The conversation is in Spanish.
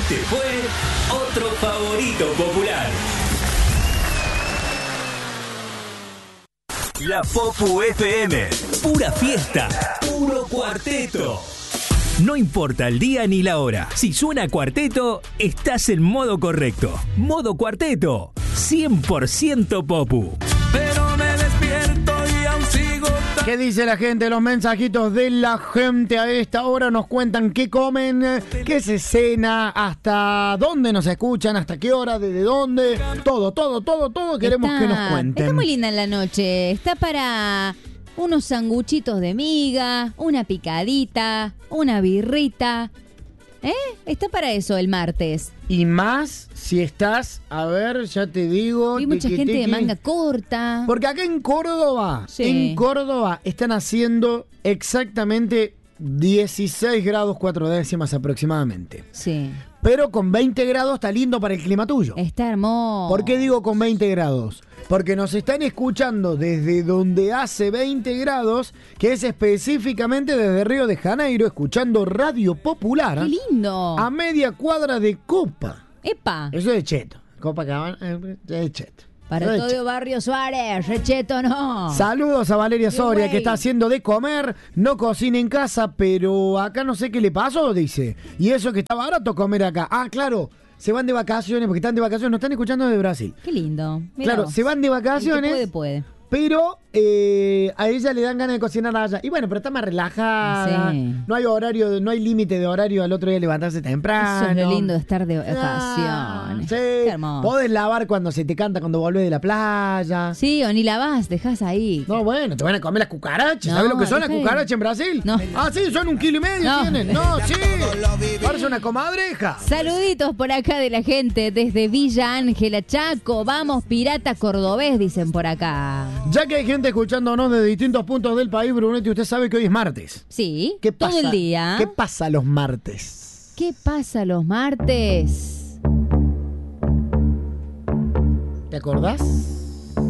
Este fue otro favorito popular. La Popu FM. Pura fiesta. Puro cuarteto. No importa el día ni la hora. Si suena cuarteto, estás en modo correcto. Modo cuarteto. 100% Popu. Pero me despierto y aún sigo tan... ¿Qué dice la gente? Los mensajitos de la gente a esta hora nos cuentan qué comen, qué se cena, hasta dónde nos escuchan, hasta qué hora, desde dónde. Todo queremos que nos cuenten. Está muy linda en la noche. Está para unos sanguchitos de miga, una picadita, una birrita. Está para eso el martes. Y más si estás, a ver, ya te digo. Hay mucha gente de manga corta. Porque acá en Córdoba, Sí. están haciendo exactamente 16 grados 4 décimas aproximadamente. Sí. Pero con 20 grados está lindo para el clima tuyo. Está hermoso. ¿Por qué digo con 20 grados? Porque nos están escuchando desde donde hace 20 grados, que es específicamente desde Río de Janeiro, escuchando Radio Popular. ¡Qué lindo! A media cuadra de Copa. ¡Epa! Eso es de Cheto. Copacabana es de Cheto. Para Eso de todo Cheto. Barrio Suárez, Recheto no. Saludos a Valeria Qué Soria, güey. que está haciendo de comer, no cocina en casa, pero acá no sé qué le pasó, dice. Y eso que está barato comer acá. Ah, claro, se van de vacaciones, porque están de vacaciones, nos están escuchando desde Brasil. Qué lindo. Mirá Claro, vos. se van de El que vacaciones, puede. pero a ella le dan ganas de cocinar allá. Y bueno, pero está más relajada, Sí. no hay horario, no hay límite de horario al otro día levantarse temprano. Eso es lo lindo de estar de Ah, vacaciones. sí. Qué hermoso. Podés lavar cuando se te canta, cuando volvés de la playa. Sí, o ni la vas, dejás ahí. No, bueno, te van a comer las cucarachas. No, ¿Sabes lo que son las deja de- cucarachas en Brasil? No. Ah, sí, son 1,5 kilos No. tienen. No, sí. Parece una comadreja. Saluditos por acá de la gente desde Villa Ángela, Chaco. Vamos, pirata cordobés, dicen por acá. Ya que hay gente escuchándonos de distintos puntos del país, Brunetti, usted sabe que hoy es martes. Sí, ¿Qué pasa? todo el día. ¿Qué pasa los martes? ¿Qué pasa los martes? ¿Te acordás?